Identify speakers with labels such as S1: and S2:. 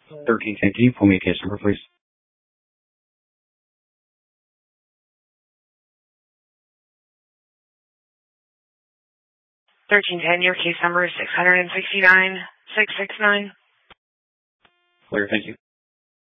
S1: 1310, can you pull me a case number, please?
S2: 1310, your case number is 669-669.
S1: Clear, thank you.